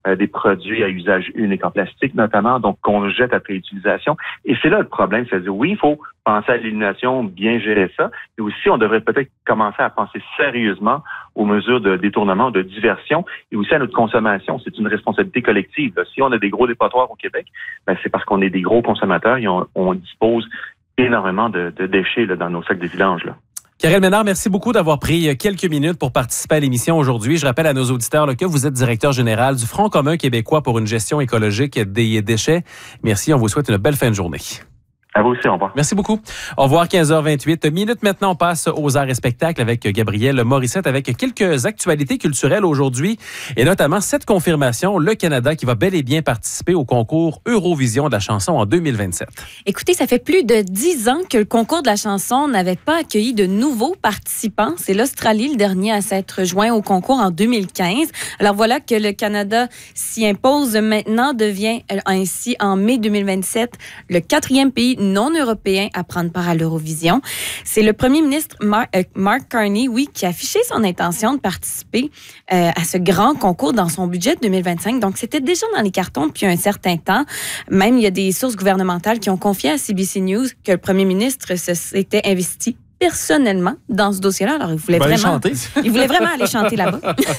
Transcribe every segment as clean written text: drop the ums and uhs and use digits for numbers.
des produits à usage unique en plastique notamment, donc qu'on jette après utilisation. Et c'est là le problème, c'est-à-dire oui, il faut penser à l'élimination, bien gérer ça, mais aussi on devrait peut-être commencer à penser sérieusement aux mesures de détournement, de diversion et aussi à notre consommation. C'est une responsabilité collective. Si on a des gros dépotoirs au Québec, c'est parce qu'on est des gros consommateurs et on dispose énormément de déchets dans nos sacs de vidange. Karel Ménard, merci beaucoup d'avoir pris quelques minutes pour participer à l'émission aujourd'hui. Je rappelle à nos auditeurs que vous êtes directeur général du Front commun québécois pour une gestion écologique des déchets. Merci, on vous souhaite une belle fin de journée. À vous aussi, au revoir. Merci beaucoup. Au revoir, 15h28 minutes. Maintenant, on passe aux arts et spectacles avec Gabriel Morissette avec quelques actualités culturelles aujourd'hui et notamment cette confirmation, le Canada qui va bel et bien participer au concours Eurovision de la chanson en 2027. Écoutez, ça fait plus de 10 ans que le concours de la chanson n'avait pas accueilli de nouveaux participants. C'est l'Australie, le dernier à s'être joint au concours en 2015. Alors voilà que le Canada s'y impose maintenant, devient ainsi en mai 2027 le 4e pays non européen à prendre part à l'Eurovision. C'est le premier ministre Mark Carney, qui a affiché son intention de participer à ce grand concours dans son budget de 2025. Donc, c'était déjà dans les cartons depuis un certain temps. Même, il y a des sources gouvernementales qui ont confié à CBC News que le premier ministre s'était investi personnellement dans ce dossier-là. Alors, il voulait vraiment aller chanter là-bas.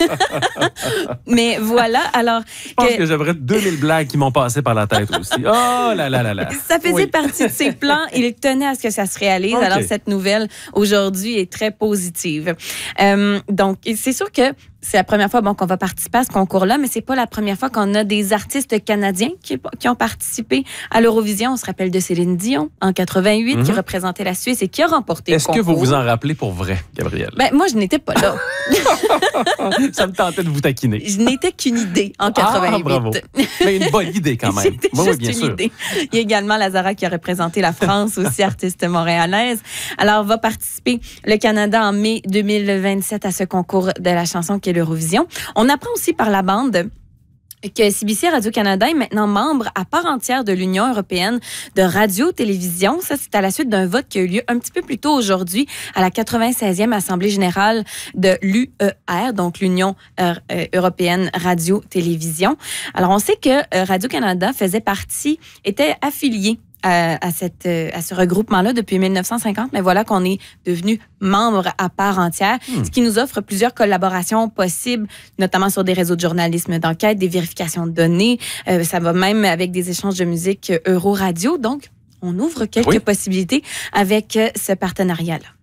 Mais voilà, alors... Je pense que j'aimerais 2000 blagues qui m'ont passé par la tête aussi. Oh là là là là! Ça faisait partie de ses plans. Il tenait à ce que ça se réalise. Okay. Alors, cette nouvelle, aujourd'hui, est très positive. Donc, c'est sûr que c'est la première fois qu'on va participer à ce concours-là, mais c'est pas la première fois qu'on a des artistes canadiens qui ont participé à l'Eurovision. On se rappelle de Céline Dion en 88, qui représentait la Suisse et qui a remporté le concours. Est-ce que vous vous en rappelez pour vrai, Gabrielle? Moi, je n'étais pas là. Ça me tentait de vous taquiner. Je n'étais qu'une idée en 88. Ah, bravo. Mais une bonne idée quand même. C'était juste bien sûr. Idée. Il y a également Lazara qui a représenté la France, aussi artiste montréalaise. Alors, va participer le Canada en mai 2027 à ce concours de la chanson qui est l'Eurovision. On apprend aussi par la bande que CBC Radio-Canada est maintenant membre à part entière de l'Union européenne de radio-télévision. Ça, c'est à la suite d'un vote qui a eu lieu un petit peu plus tôt aujourd'hui à la 96e Assemblée générale de l'UER, donc l'Union européenne radio-télévision. Alors, on sait que Radio-Canada était affilié à ce regroupement-là depuis 1950, mais voilà qu'on est devenu membre à part entière, ce qui nous offre plusieurs collaborations possibles, notamment sur des réseaux de journalisme d'enquête, des vérifications de données, ça va même avec des échanges de musique Euro-Radio, donc on ouvre quelques possibilités avec ce partenariat-là.